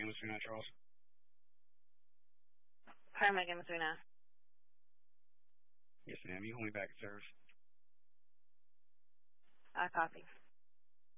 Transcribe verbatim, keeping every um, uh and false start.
Messina, Charles. Hi, Megan Messina. Yes, ma'am. You hold me back, sir. Uh, copy.